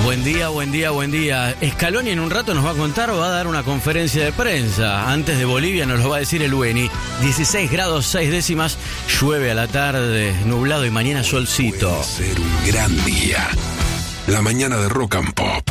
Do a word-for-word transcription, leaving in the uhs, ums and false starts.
Buen día, buen día, buen día. Scaloni en un rato nos va a contar, va a dar una conferencia de prensa. Antes de Bolivia nos lo va a decir el Beni. dieciséis grados seis décimas, llueve a la tarde, nublado y mañana solcito. Puede ser un gran día. La mañana de Rock and Pop.